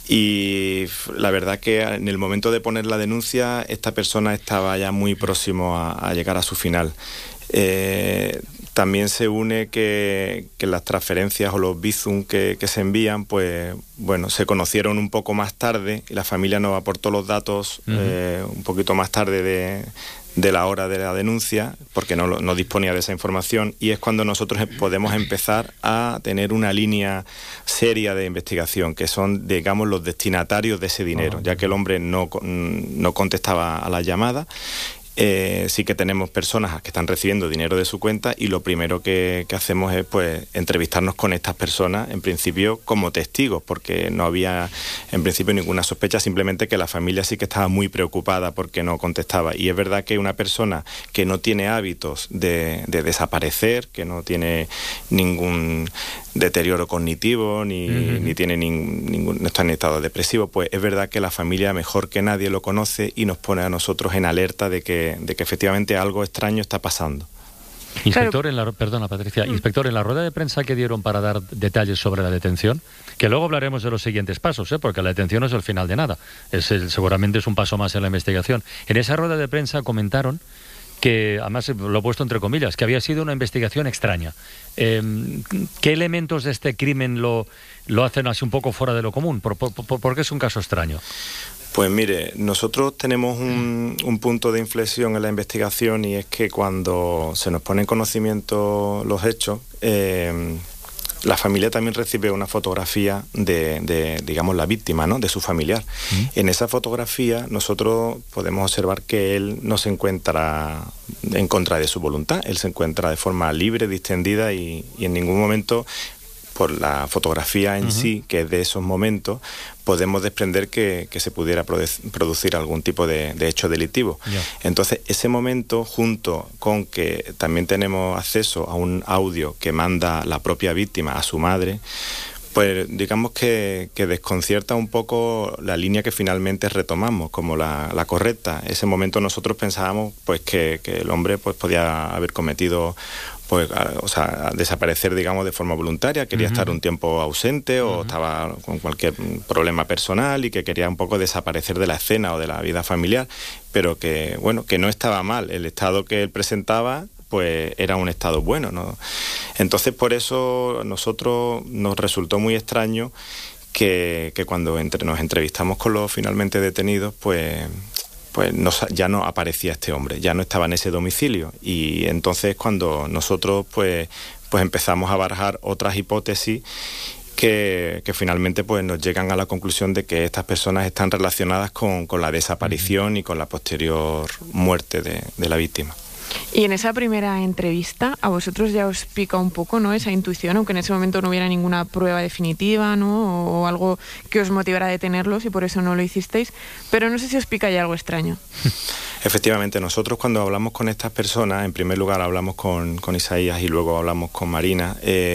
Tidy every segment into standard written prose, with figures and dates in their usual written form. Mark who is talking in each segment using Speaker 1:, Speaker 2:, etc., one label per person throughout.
Speaker 1: Y la verdad que en el momento de poner la denuncia, esta persona estaba ya muy próximo a llegar a su final. También se une que las transferencias o los bizum que se envían, pues bueno, se conocieron un poco más tarde y la familia nos aportó los datos un poquito más tarde de la hora de la denuncia, porque no disponía de esa información, y es cuando nosotros podemos empezar a tener una línea seria de investigación, que son, digamos, los destinatarios de ese dinero, ya que el hombre no contestaba a la llamada. Sí que tenemos personas que están recibiendo dinero de su cuenta, y lo primero que hacemos es pues entrevistarnos con estas personas, en principio como testigos, porque no había en principio ninguna sospecha, simplemente que la familia sí que estaba muy preocupada porque no contestaba. Y es verdad que una persona que no tiene hábitos de desaparecer, que no tiene ningún deterioro cognitivo ni tiene no está en estado depresivo, pues es verdad que la familia mejor que nadie lo conoce y nos pone a nosotros en alerta de que efectivamente algo extraño está pasando.
Speaker 2: Inspector, perdona Patricia, inspector, en la rueda de prensa que dieron para dar detalles sobre la detención, que luego hablaremos de los siguientes pasos, porque la detención no es el final de nada, seguramente es un paso más en la investigación. En esa rueda de prensa comentaron que, además lo he puesto entre comillas, que había sido una investigación extraña. ¿Qué elementos de este crimen lo hacen así un poco fuera de lo común? ¿Por qué es un caso extraño?
Speaker 1: Pues mire, nosotros tenemos un punto de inflexión en la investigación, y es que cuando se nos pone en conocimiento los hechos, la familia también recibe una fotografía de digamos, la víctima, ¿no?, de su familiar. En esa fotografía nosotros podemos observar que él no se encuentra en contra de su voluntad, él se encuentra de forma libre, distendida, y en ningún momento, por la fotografía en sí, que es de esos momentos, podemos desprender que se pudiera producir algún tipo de hecho delictivo. Entonces, ese momento, junto con que también tenemos acceso a un audio que manda la propia víctima a su madre, pues digamos que desconcierta un poco la línea que finalmente retomamos como la correcta. Ese momento nosotros pensábamos pues que el hombre pues podía haber cometido, pues, o sea, desaparecer, digamos, de forma voluntaria, quería estar un tiempo ausente o estaba con cualquier problema personal y que quería un poco desaparecer de la escena o de la vida familiar, pero que, bueno, que no estaba mal. El estado que él presentaba pues era un estado bueno, ¿no? Entonces, por eso nosotros nos resultó muy extraño que cuando nos entrevistamos con los finalmente detenidos, pues ya no aparecía este hombre, ya no estaba en ese domicilio, y entonces cuando nosotros pues empezamos a barajar otras hipótesis que finalmente pues nos llegan a la conclusión de que estas personas están relacionadas con la desaparición y con la posterior muerte de la víctima.
Speaker 3: Y en esa primera entrevista, a vosotros ya os pica un poco, ¿no?, esa intuición, aunque en ese momento no hubiera ninguna prueba definitiva, ¿no?, o algo que os motivara a detenerlos y por eso no lo hicisteis, pero no sé si os pica ya algo extraño.
Speaker 1: Efectivamente, nosotros cuando hablamos con estas personas, en primer lugar hablamos con Isaías y luego hablamos con Marina,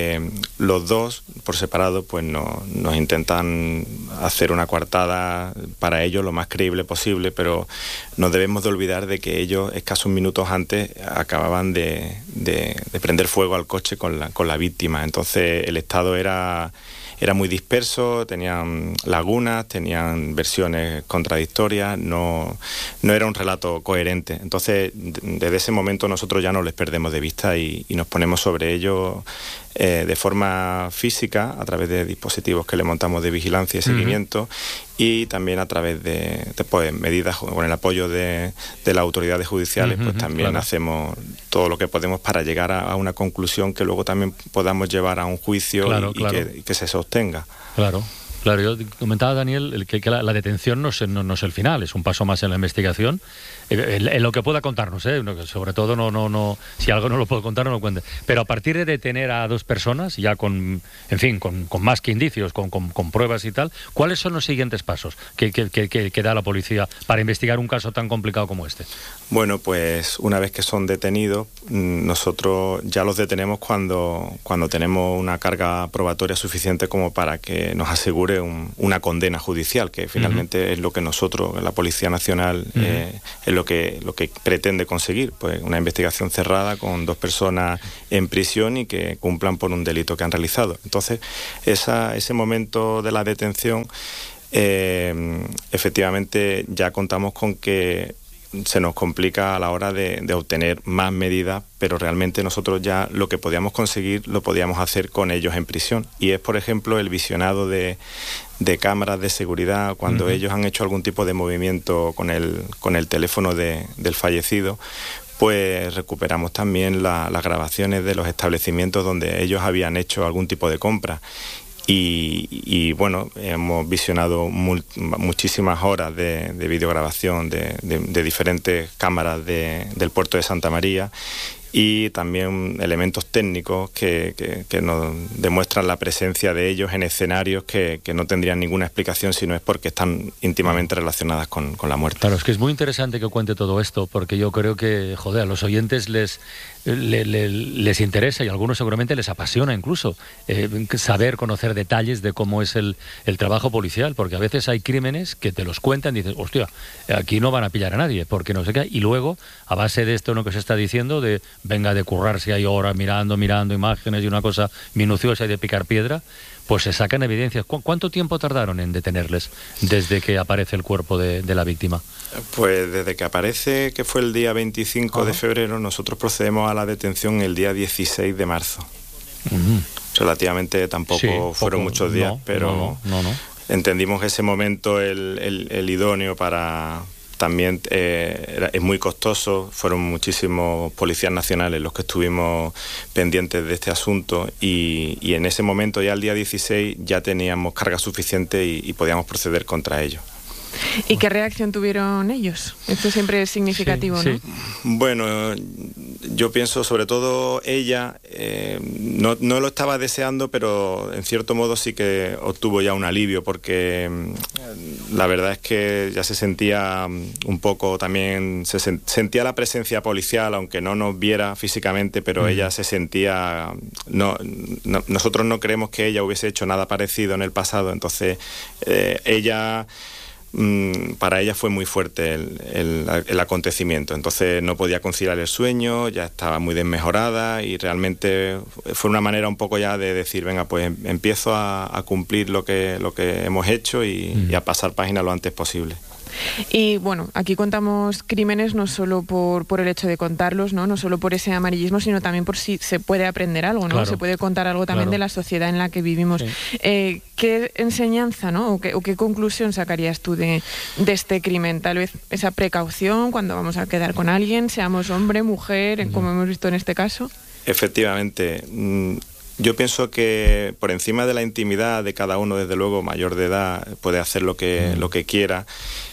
Speaker 1: los dos por separado pues nos intentan hacer una coartada para ellos lo más creíble posible, pero no debemos de olvidar de que ellos escasos minutos antes acababan de prender fuego al coche con la víctima. Entonces el estado era muy disperso, tenían lagunas, tenían versiones contradictorias, no era un relato coherente. Entonces, desde ese momento nosotros ya no les perdemos de vista y nos ponemos sobre ello de forma física, a través de dispositivos que le montamos de vigilancia y seguimiento, y también a través de pues, medidas con el apoyo de las autoridades judiciales, pues también hacemos todo lo que podemos para llegar a una conclusión que luego también podamos llevar a un juicio y que se sostenga. Claro,
Speaker 2: yo comentaba, Daniel, que la detención no es el final, es un paso más en la investigación, en lo que pueda contarnos, sobre todo no si algo no lo puedo contar no lo cuente, pero a partir de detener a dos personas, ya con más que indicios, con pruebas y tal, ¿cuáles son los siguientes pasos que da la policía para investigar un caso tan complicado como este?
Speaker 1: Bueno, pues una vez que son detenidos, nosotros ya los detenemos cuando tenemos una carga probatoria suficiente como para que nos asegure una condena judicial, que finalmente es lo que nosotros, la Policía Nacional, es lo que pretende conseguir, pues una investigación cerrada con dos personas en prisión y que cumplan por un delito que han realizado. Entonces, ese momento de la detención efectivamente ya contamos con que se nos complica a la hora de obtener más medidas, pero realmente nosotros ya lo que podíamos conseguir lo podíamos hacer con ellos en prisión. Y es, por ejemplo, el visionado de cámaras de seguridad cuando ellos han hecho algún tipo de movimiento con el teléfono del fallecido. Pues recuperamos también las grabaciones de los establecimientos donde ellos habían hecho algún tipo de compra. Y bueno, hemos visionado muchísimas horas de videograbación de diferentes cámaras del puerto de Santa María, y también elementos técnicos que nos demuestran la presencia de ellos en escenarios que no tendrían ninguna explicación si no es porque están íntimamente relacionadas con la muerte.
Speaker 2: Claro, es que es muy interesante que cuente todo esto, porque yo creo que, joder, a los oyentes les interesa, y a algunos seguramente les apasiona incluso saber, conocer detalles de cómo es el trabajo policial, porque a veces hay crímenes que te los cuentan y dices, hostia, aquí no van a pillar a nadie, porque no sé qué, y luego, a base de esto lo que se está diciendo, de venga de currarse hay horas mirando imágenes y una cosa minuciosa y de picar piedra, pues se sacan evidencias. ¿Cuánto tiempo tardaron en detenerles desde que aparece el cuerpo de la víctima?
Speaker 1: Pues desde que aparece, que fue el día 25 de febrero, nosotros procedemos a la detención el día 16 de marzo. Relativamente tampoco fueron muchos días, pero entendimos ese momento el idóneo para... También es muy costoso, fueron muchísimos policías nacionales los que estuvimos pendientes de este asunto, y en ese momento, ya el día 16, ya teníamos carga suficiente y podíamos proceder contra ellos.
Speaker 3: ¿Y qué reacción tuvieron ellos? Esto siempre es significativo, ¿no?
Speaker 1: Bueno, yo pienso sobre todo ella, no lo estaba deseando, pero en cierto modo sí que obtuvo ya un alivio, porque la verdad es que ya se sentía un poco también, sentía la presencia policial, aunque no nos viera físicamente, pero ella se sentía... nosotros no creemos que ella hubiese hecho nada parecido en el pasado, entonces ella... para ella fue muy fuerte el acontecimiento, entonces no podía conciliar el sueño, ya estaba muy desmejorada, y realmente fue una manera un poco ya de decir, venga, pues empiezo a cumplir lo que hemos hecho y a pasar página lo antes posible.
Speaker 3: Y bueno, aquí contamos crímenes no solo por el hecho de contarlos, no solo por ese amarillismo, sino también por si se puede aprender algo, ¿no? Claro. Se puede contar algo también de la sociedad en la que vivimos. Sí. ¿Qué enseñanza, ¿no? o qué conclusión sacarías tú de este crimen? Tal vez esa precaución cuando vamos a quedar con alguien, seamos hombre, mujer, como hemos visto en este caso.
Speaker 1: Efectivamente. Yo pienso que por encima de la intimidad de cada uno, desde luego, mayor de edad, puede hacer lo que quiera.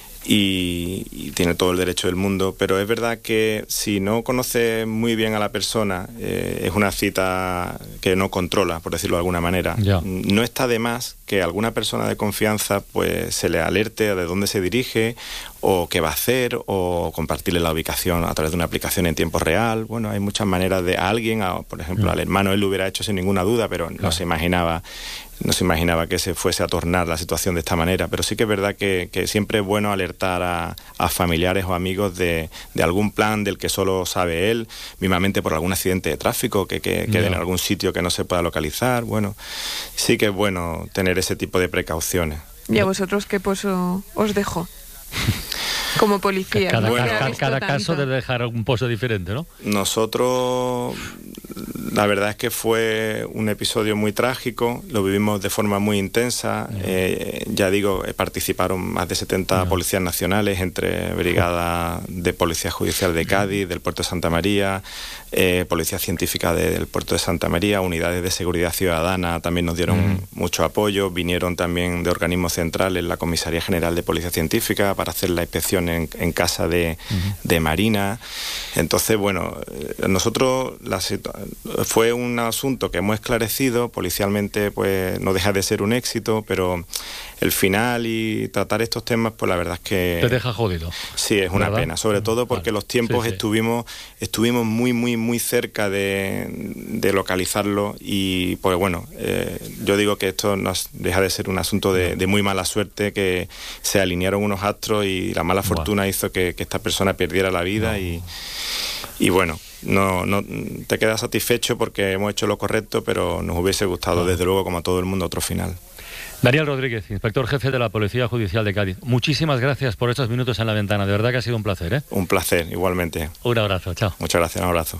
Speaker 1: Y tiene todo el derecho del mundo, pero es verdad que si no conoce muy bien a la persona, es una cita que no controla, por decirlo de alguna manera. No está de más que alguna persona de confianza pues se le alerte de dónde se dirige o qué va a hacer, o compartirle la ubicación a través de una aplicación en tiempo real. Bueno, hay muchas maneras de alguien, por ejemplo, al hermano él lo hubiera hecho sin ninguna duda, pero no se imaginaba que se fuese a tornar la situación de esta manera. Pero sí que es verdad que siempre es bueno alertar a familiares o amigos de algún plan del que solo sabe él, mismamente por algún accidente de tráfico que quede en algún sitio que no se pueda localizar. Bueno, sí que es bueno tener ese tipo de precauciones.
Speaker 3: ¿Y a vosotros qué pozo os dejó? Como policía.
Speaker 2: Cada caso debe dejar un pozo diferente, ¿no?
Speaker 1: Nosotros, la verdad es que fue un episodio muy trágico, lo vivimos de forma muy intensa. Ya digo, participaron más de 70 policías nacionales, entre Brigada de Policía Judicial de Cádiz, del Puerto de Santa María, Policía Científica del Puerto de Santa María, unidades de seguridad ciudadana también nos dieron mucho apoyo, vinieron también de organismos centrales, la Comisaría General de Policía Científica, para hacer la inspección en casa de Marina. Entonces, bueno, nosotros fue un asunto que hemos esclarecido, policialmente pues no deja de ser un éxito, pero el final y tratar estos temas, pues la verdad es que...
Speaker 2: Te deja jodido.
Speaker 1: Sí, es una pena, sobre todo porque los tiempos estuvimos muy cerca de localizarlo, y pues bueno, yo digo que esto no deja de ser un asunto de muy mala suerte, que se alinearon unos astros y la mala fortuna hizo que esta persona perdiera la vida y bueno, no te quedas satisfecho porque hemos hecho lo correcto, pero nos hubiese gustado desde luego, como a todo el mundo, otro final.
Speaker 2: Daniel Rodríguez, inspector jefe de la Policía Judicial de Cádiz. Muchísimas gracias por estos minutos en la ventana. De verdad que ha sido un placer, ¿eh?
Speaker 1: Un placer, igualmente.
Speaker 2: Un abrazo, chao.
Speaker 1: Muchas gracias, un abrazo.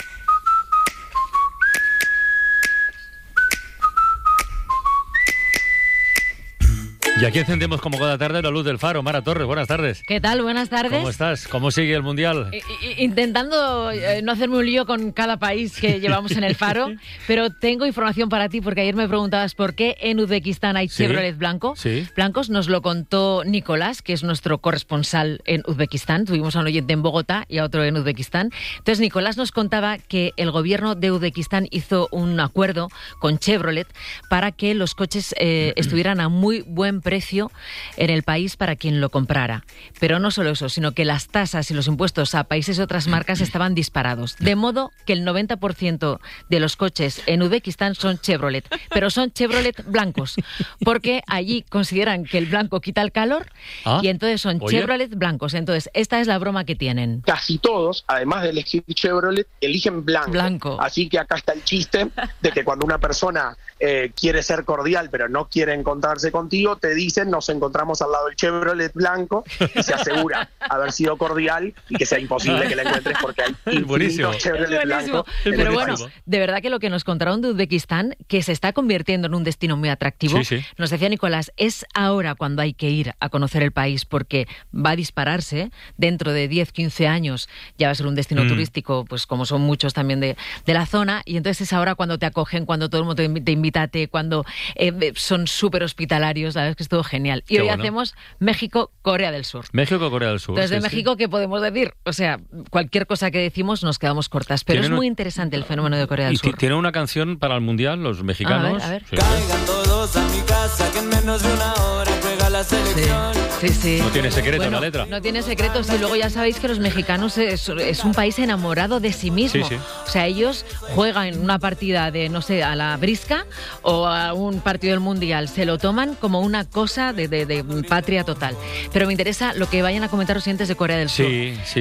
Speaker 2: Y aquí encendemos como cada tarde la luz del faro. Mara Torres, buenas tardes.
Speaker 4: ¿Qué tal? Buenas tardes.
Speaker 2: ¿Cómo estás? ¿Cómo sigue el Mundial?
Speaker 4: Intentando no hacerme un lío con cada país que llevamos en el faro, pero tengo información para ti, porque ayer me preguntabas por qué en Uzbekistán hay Chevrolet blancos. Nos lo contó Nicolás, que es nuestro corresponsal en Uzbekistán. Tuvimos a un oyente en Bogotá y a otro en Uzbekistán. Entonces Nicolás nos contaba que el gobierno de Uzbekistán hizo un acuerdo con Chevrolet para que los coches estuvieran a muy buen precio en el país para quien lo comprara. Pero no solo eso, sino que las tasas y los impuestos a países y otras marcas estaban disparados. De modo que el 90% de los coches en Uzbekistán son Chevrolet, pero son Chevrolet blancos, porque allí consideran que el blanco quita el calor y entonces son Chevrolet blancos. Entonces, esta es la broma que tienen.
Speaker 5: Casi todos, además de elegir Chevrolet, eligen blanco. Así que acá está el chiste de que cuando una persona quiere ser cordial pero no quiere encontrarse contigo, te dicen: nos encontramos al lado del Chevrolet blanco, y se asegura haber sido cordial y que sea imposible que la encuentres porque hay infinitos Chevrolet blancos.
Speaker 4: Pero bueno, de verdad que lo que nos contaron de Uzbekistán, que se está convirtiendo en un destino muy atractivo, nos decía Nicolás, es ahora cuando hay que ir a conocer el país, porque va a dispararse dentro de 10, 15 años, ya va a ser un destino turístico, pues como son muchos también de la zona, y entonces es ahora cuando te acogen, cuando todo el mundo te invita, cuando son súper hospitalarios. La verdad es que es todo genial. Y hoy hacemos México-Corea del Sur.
Speaker 2: México-Corea del Sur.
Speaker 4: Entonces, de México, ¿qué podemos decir? O sea, cualquier cosa que decimos nos quedamos cortas. Pero es muy interesante el fenómeno de Corea del Sur.
Speaker 2: ¿Tiene una canción para el Mundial, los mexicanos?
Speaker 4: A ver.
Speaker 6: Sí. Caigan todos a mi casa, que en menos de una hora juega la selección.
Speaker 4: Sí.
Speaker 2: No tiene secreto la letra.
Speaker 4: No tiene secretos. Y luego ya sabéis que los mexicanos es un país enamorado de sí mismo. O sea, ellos juegan una partida de, no sé, a la brisca o a un partido del Mundial. Se lo toman como una cosa de patria total. Pero me interesa lo que vayan a comentar los oyentes de Corea del Sur.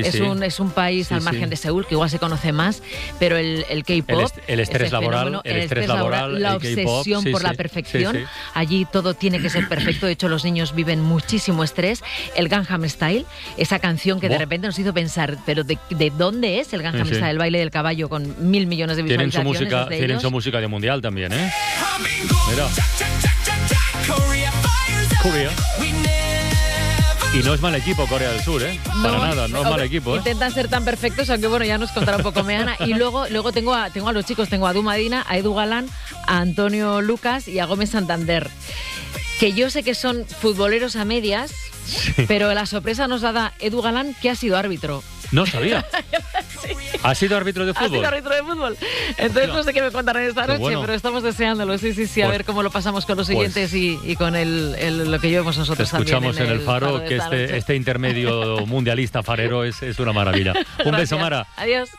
Speaker 4: Es un país al margen de Seúl, que igual se conoce más, pero el K-pop,
Speaker 2: el estrés laboral,
Speaker 4: la obsesión por la perfección. Allí todo tiene que ser perfecto. De hecho, los niños viven muchísimo estrés. El Gangnam Style, esa canción que de repente nos hizo pensar, pero ¿de dónde es el Gangnam Style? El baile del caballo con 1.000 millones de visualizaciones.
Speaker 2: Tienen su música de mundial también, ¿eh? Mira. Corea. Y no es mal equipo Corea del Sur, ¿eh? Para nada, no es mal equipo, ¿eh?
Speaker 4: Intentan ser tan perfectos, aunque bueno, ya nos contará un poco Meana. Y luego tengo a los chicos, tengo a Du Madina, a Edu Galán, a Antonio Lucas y a Gómez Santander. Que yo sé que son futboleros a medias, pero la sorpresa nos la da Edu Galán, que ha sido árbitro.
Speaker 2: No sabía. ¿Ha sido árbitro de fútbol?
Speaker 4: Ha sido árbitro de fútbol. Entonces no sé qué me contarán esta noche, pero estamos deseándolo. Sí, a ver cómo lo pasamos con los siguientes y con lo que llevamos nosotros también.
Speaker 2: Escuchamos en el Faro que este intermedio mundialista farero es una maravilla. Un beso, Mara.
Speaker 4: Adiós.